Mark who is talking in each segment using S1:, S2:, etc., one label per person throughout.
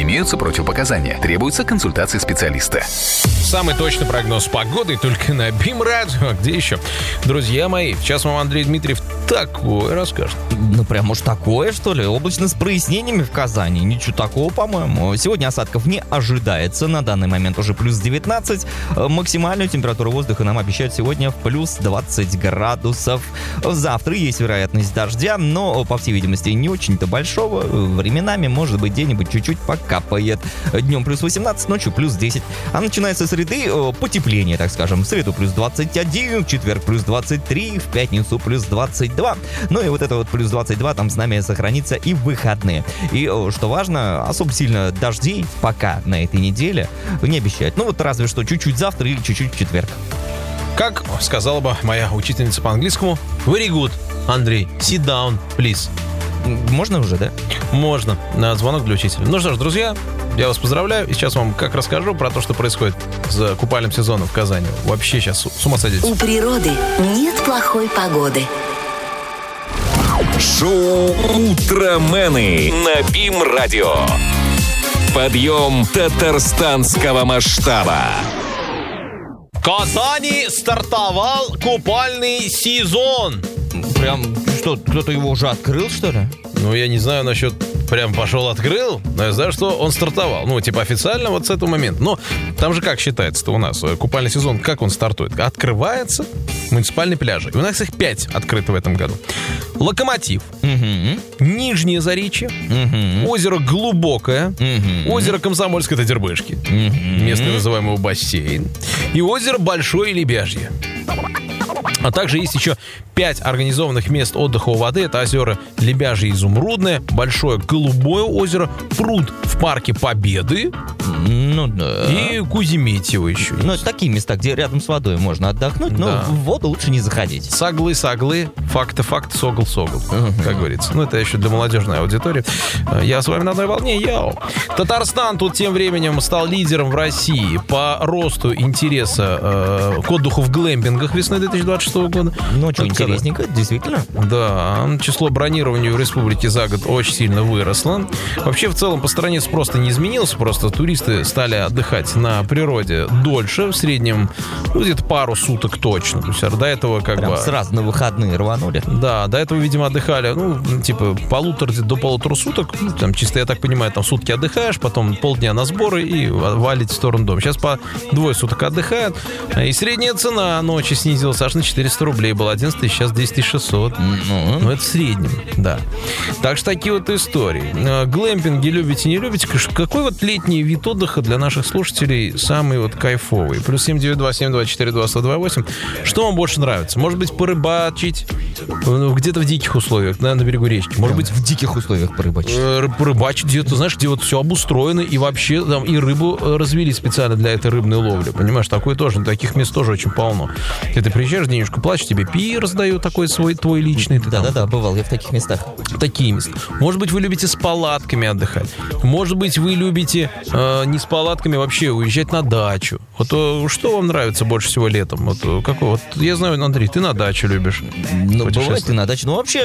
S1: Имеются противопоказания. Требуется консультация специалиста.
S2: Самый точный прогноз погоды только на БИМ Радио. Где еще? Друзья мои, сейчас вам Андрей Дмитриев такое расскажет.
S3: Ну, прям уж такое, что ли? Облачно с прояснениями в Казани. Ничего такого, по-моему. Сегодня осадков не ожидается. На данный момент уже плюс 19. Максимальную температуру воздуха нам обещают сегодня в плюс 20 градусов. Завтра есть вероятность дождя, но, по всей видимости, не очень-то большого. Временами, может быть, где-нибудь чуть-чуть покапает. Днем плюс 18, ночью плюс 10. А начинается с среды потепление, так скажем. В среду плюс 21, в четверг плюс 23, в пятницу плюс 22. Ну и вот это вот плюс 22 там с нами сохранится и в выходные. И, что важно, особо сильно дождей пока на этой неделе не обещают. Ну вот разве что чуть-чуть завтра и чуть-чуть в четверг.
S2: Как сказала бы моя учительница по английскому, very good, Андрей, sit down, please.
S3: Можно уже, да?
S2: Можно. Звонок для учителя. Ну что ж, друзья, я вас поздравляю. И сейчас вам как расскажу про то, что происходит с купальным сезоном в Казани. Вообще сейчас с ума сойдете.
S4: У природы нет плохой погоды.
S5: Шоу «Утромены» на БИМ Радио. Подъем татарстанского масштаба.
S2: В Казани стартовал купальный сезон.
S3: Прям что, кто-то его уже открыл, что ли?
S2: Ну, я не знаю насчет прям пошел открыл, но я знаю, что он стартовал. Ну, типа официально вот с этого момента. Но там же как считается-то у нас? Купальный сезон, как он стартует? Открывается муниципальные пляжи. И у нас их 5 открыто в этом году. Локомотив. Нижнее Заречье. Озеро Глубокое. Озеро Комсомольской Татарбышки. Местный называемый бассейн. И озеро Большое Лебяжье. А также есть еще 5 организованных мест отдыха у воды. Это озера Лебяжье и Изумрудное, Большое Голубое озеро, пруд в парке Победы.
S3: Ну да.
S2: И Куземетьево еще есть.
S3: Ну, это такие места, где рядом с водой можно отдохнуть, но
S2: Да.
S3: в воду лучше не заходить.
S2: Саглы, факты, согл, как говорится. Ну, это еще для молодежной аудитории. Я с вами на одной волне, йоу. Татарстан тут тем временем стал лидером в России по росту интереса к отдыху в глэмпингах весной 2026 года.
S3: Ну, что интересненько, действительно.
S2: Да, число бронирований в республике за год очень сильно выросло. Вообще, в целом, по стране спрос не изменился, просто туристы стали отдыхать на природе дольше, в среднем, ну, где-то пару суток точно. То есть до этого как
S3: Прям
S2: бы...
S3: сразу на выходные рванули.
S2: Да, до этого, видимо, отдыхали, ну, типа, до полутора суток. Ну, там, чисто, я так понимаю, там сутки отдыхаешь, потом полдня на сборы и валить в сторону дома. Сейчас по 2 суток отдыхают. И средняя цена ночи снизилась аж на 400 рублей. Было 11 тысяч, сейчас 10 600. Ну, это в среднем, да. Так что такие вот истории. Глэмпинги любите, не любите? Какой вот летний вид отдыха для наших слушателей самый вот кайфовый? Плюс 792-7242-128. Что вам больше нравится? Может быть, порыбачить где-то в диких условиях, на берегу речки. Может быть,
S3: в диких условиях порыбачить.
S2: Порыбачить где-то, знаешь, где вот все обустроено, и вообще там и рыбу развели специально для этой рыбной ловли. Понимаешь, такое тоже, таких мест тоже очень полно. Ты приезжаешь, денежку платишь, тебе пир раздают такой твой личный.
S3: Да-да-да, бывал я в таких местах.
S2: Такие места. Может быть, вы любите с палатками отдыхать. Может быть, вы любите не с палатками вообще уезжать на дачу. Вот что вам нравится больше всего летом? Вот какой? Вот я знаю, Андрей, ты на дачу любишь.
S3: Ну, бывает и на даче. Ну, вообще,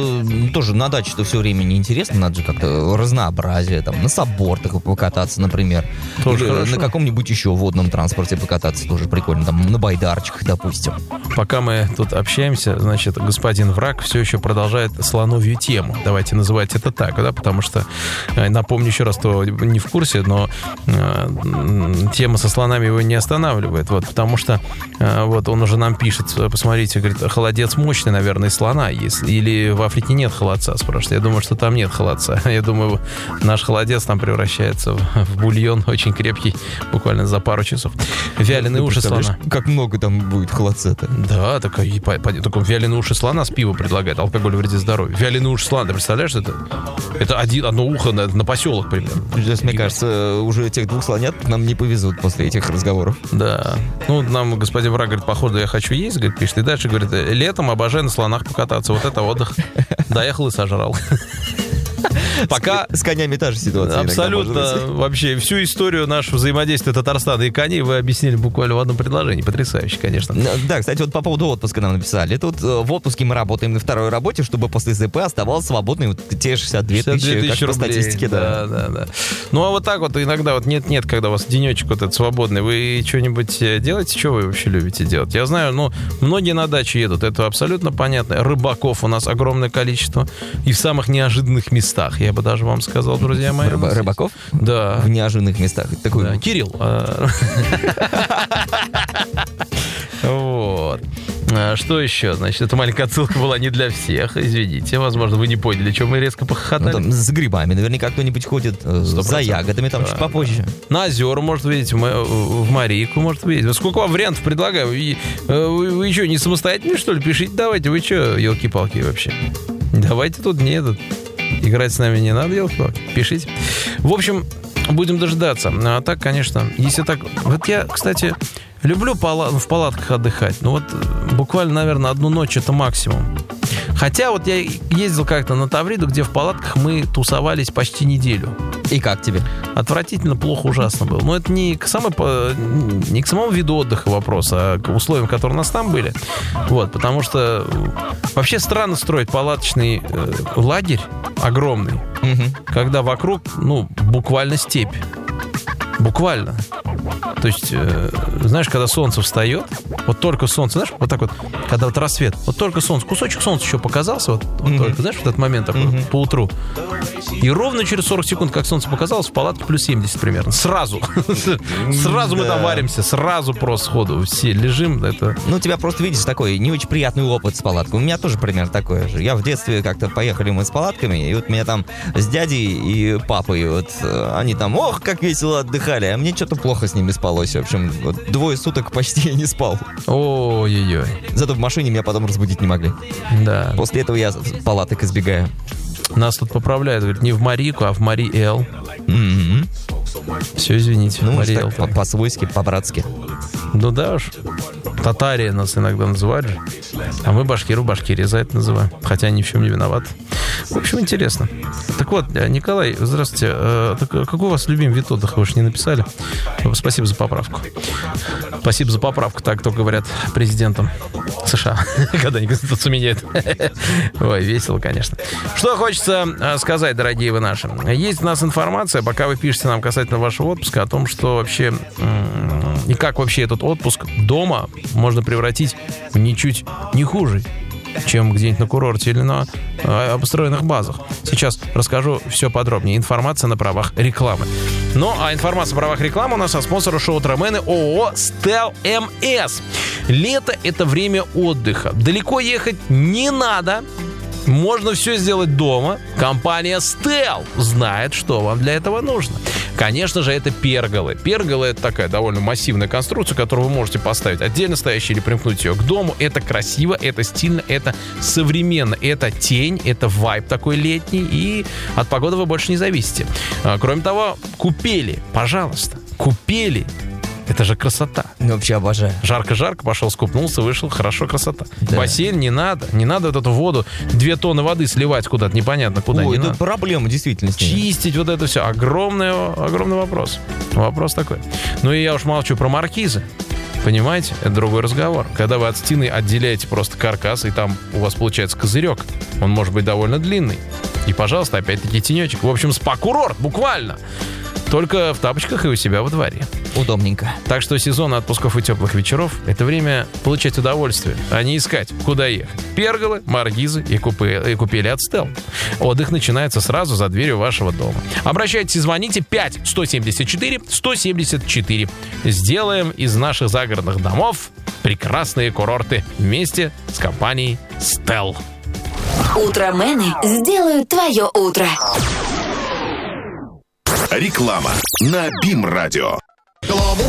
S3: тоже на даче-то все время неинтересно. Надо же как-то разнообразие. Там, на саббордах покататься, например.
S2: Тоже
S3: или
S2: хорошо.
S3: на каком-нибудь еще водном транспорте покататься. Тоже прикольно. Там, на байдарчиках, допустим.
S2: Пока мы тут общаемся, значит, господин Враг все еще продолжает слоновью тему. Давайте называть это так, да, потому что, напомню еще раз, кто не в курсе, но тема со слонами его не останавливает. Вот, потому что вот он уже нам пишет, посмотрите, говорит, холодец мощный, наверное, из слона есть. Или в Африке нет холодца, спрашивает. Я думаю, что там нет холодца. Я думаю, наш холодец там превращается в бульон очень крепкий, буквально за пару часов. Вяленые уши слона.
S3: Как много там будет холодца-то.
S2: Да, так вяленые уши слона с пива предлагает. Алкоголь вредит здоровью. Вяленые уши слона, ты представляешь, это одно ухо на поселок примерно.
S3: Сейчас, мне кажется, уже этих 2 слонят нам не повезут после этих разговоров.
S2: Да. Ну, нам господин Враг говорит, походу, я хочу есть, говорит, пишет. И дальше говорит, летом обожаю на слонах покататься. Вот это отдых. Доехал и сожрал. Пока...
S3: С конями та же ситуация.
S2: Абсолютно. Вообще, всю историю нашего взаимодействия Татарстана и коней вы объяснили буквально в одном предложении. Потрясающе, конечно.
S3: Да, кстати, вот по поводу отпуска нам написали. Тут в отпуске мы работаем на второй работе, чтобы после ЗП оставалось свободной вот те 62 тысячи, как по статистике.
S2: Да. Ну, а вот так вот иногда вот нет-нет, когда у вас денечек вот этот свободный, вы что-нибудь делаете? Что вы вообще любите делать? Я знаю, многие на даче едут, это абсолютно понятно. Рыбаков у нас огромное количество. И в самых неожиданных местах, я бы даже вам сказал, друзья мои.
S3: Рыбаков?
S2: Да.
S3: В неожиданных местах. Такой...
S2: Да. Кирилл. Вот. Что еще? Значит, эта маленькая отсылка была не для всех. Извините, возможно, вы не поняли, что мы резко похохотали.
S3: Там с грибами наверняка кто-нибудь ходит, 100%. За ягодами там чуть попозже.
S2: На озера, может, видеть, в Марийку, может, видеть. Сколько вам вариантов предлагаю? Вы что, не самостоятельные, что ли? Пишите давайте. Вы что, елки-палки вообще? Давайте тут не играть с нами не надо, елки-палки. Пишите. В общем, будем дожидаться. А так, конечно, если так... Вот я, кстати... Люблю в палатках отдыхать. Ну вот буквально, наверное, одну ночь это максимум. Хотя вот я ездил как-то на Тавриду, где в палатках мы тусовались почти неделю.
S3: И как тебе?
S2: Отвратительно, плохо, ужасно было. Но это не к самому виду отдыха вопрос, а к условиям, которые у нас там были. Вот, потому что вообще странно строить палаточный лагерь огромный, когда вокруг, буквально степь. Буквально. То есть, знаешь, когда солнце встает, вот только солнце, знаешь, вот так вот, когда вот рассвет, вот только солнце, кусочек солнца еще показался, вот только, знаешь, вот этот момент такой, поутру. И ровно через 40 секунд, как солнце показалось, в палатке плюс 70 примерно. Сразу. Сразу мы там варимся, сразу просто сходу. Все лежим. Это...
S3: Ну, у тебя просто, видишь, такой не очень приятный опыт с палаткой. У меня тоже примерно такое же. Я в детстве как-то поехали мы с палатками, и вот меня там с дядей и папой, вот они там, ох, как весело отдыхали, а мне что-то плохо с ними спалось. В общем, вот 2 суток почти я не спал.
S2: Ой-ой-ой.
S3: Зато в машине меня потом разбудить не могли.
S2: Да.
S3: После этого я палаток избегаю.
S2: Нас тут поправляют, говорят, не в Марийку, а в Мари-Эл. Все, извините.
S3: Ну, Мари-Эл, по-свойски, по-братски.
S2: Ну да уж. Татария нас иногда называют же. А мы башкиру Башкирия за это называем. Хотя они ни в чем не виноваты. В общем, интересно. Так вот, Николай, здравствуйте. Какой у вас любимый вид отдыха? Вы же не написали. Спасибо за поправку. Спасибо за поправку, так только говорят президентам США, когда они Конституцию меняют. Ой, весело, конечно. Что хочется сказать, дорогие вы наши. Есть у нас информация, пока вы пишете нам касательно вашего отпуска, о том, что вообще и как вообще этот отпуск дома можно превратить в ничуть не хуже, чем где-нибудь на курорте или на обустроенных базах. Сейчас расскажу все подробнее. Информация на правах рекламы. Ну, а информация на правах рекламы у нас от спонсора шоу «Утромены» ООО «Стел МС». Лето — это время отдыха. Далеко ехать не надо. Можно все сделать дома. Компания Stell знает, что вам для этого нужно. Конечно же, это перголы. Перголы — это такая довольно массивная конструкция, которую вы можете поставить отдельно стоящей или примкнуть ее к дому. Это красиво, это стильно, это современно. Это тень, это вайб такой летний, и от погоды вы больше не зависите. Кроме того, купели, пожалуйста, купели. Это же красота.
S3: Ну, вообще обожаю.
S2: Жарко-жарко, пошел, скупнулся, вышел, хорошо, красота. Да. Бассейн не надо вот эту воду, 2 тонны воды сливать куда-то, непонятно куда.
S3: Ой,
S2: не
S3: это
S2: надо.
S3: Проблема, действительно.
S2: Чистить вот это все, огромный вопрос. Вопрос такой. Ну и я уж молчу про маркизы. Понимаете? Это другой разговор. Когда вы от стены отделяете просто каркас, и там у вас получается козырек, он может быть довольно длинный. И, пожалуйста, опять-таки тенечек. В общем, спа-курорт, буквально. Только в тапочках и у себя во дворе.
S3: Удобненько.
S2: Так что сезон отпусков и теплых вечеров — это время получать удовольствие, а не искать, куда ехать. Перголы, маркизы и купели от Stell. Отдых начинается сразу за дверью вашего дома. Обращайтесь и звоните 5-174-174. Сделаем из наших загородных домов прекрасные курорты вместе с компанией Stell.
S4: Утромены сделают твое утро.
S6: Реклама на БИМ-радио.
S7: Global